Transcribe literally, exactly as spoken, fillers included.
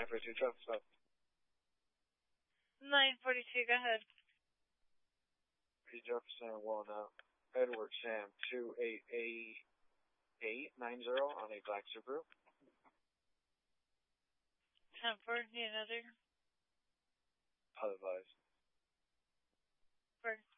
nine forty-two, traffic stop. nine forty-two, go ahead. P. Jefferson, Walnut, Edward Sam, two eight eight eight nine zero on a black Subaru. ten four, need another? Otherwise. For